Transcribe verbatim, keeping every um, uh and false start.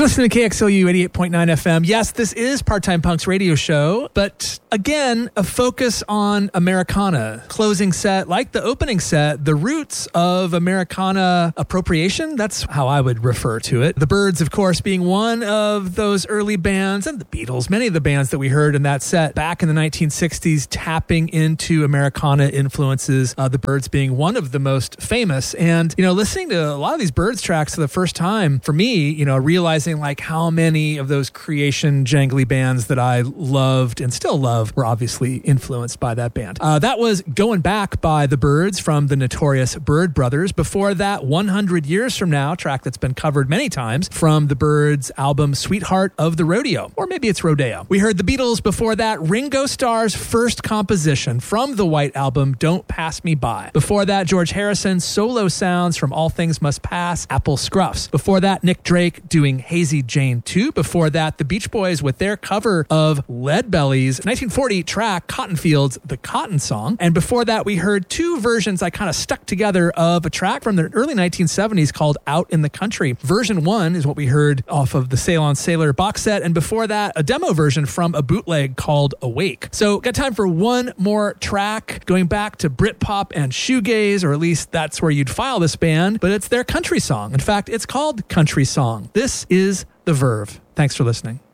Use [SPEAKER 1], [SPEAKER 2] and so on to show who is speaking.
[SPEAKER 1] listening to K X L U eighty-eight point nine F M. Yes, this is Part-Time Punk's radio show, but again, a focus on Americana. Closing set, like the opening set, the roots of Americana appropriation. That's how I would refer to it. The Byrds, of course, being one of those early bands, and the Beatles, many of the bands that we heard in that set back in the nineteen sixties, tapping into Americana influences, uh, the Byrds being one of the most famous. And, you know, listening to a lot of these Byrds tracks for the first time, for me, you know, realizing like how many of those creation jangly bands that I loved and still love were obviously influenced by that band. Uh, that was Going Back by the Byrds from the notorious Byrd Brothers. Before that, one hundred Years From Now, track that's been covered many times from the Byrds album Sweetheart of the Rodeo, or maybe it's Rodeo. We heard the Beatles before that, Ringo Starr's first composition from the White Album, Don't Pass Me By. Before that, George Harrison, solo sounds from All Things Must Pass, Apple Scruffs. Before that, Nick Drake doing Hazy Jane two. Before that, the Beach Boys with their cover of Leadbelly's nineteen forty track, Cotton Fields, the Cotton Song. And before that, we heard two versions I kind of stuck together of a track from the early nineteen seventies called Out in the Country. Version one is what we heard off of the Sail on Sailor box set. And before that, a demo version from a bootleg called Awake. So got time for one more track, going back to Britpop and shoegaze, or at least that's where you'd file this band, but it's their country song. In fact, it's called Country Song. This is The Verve. Thanks for listening.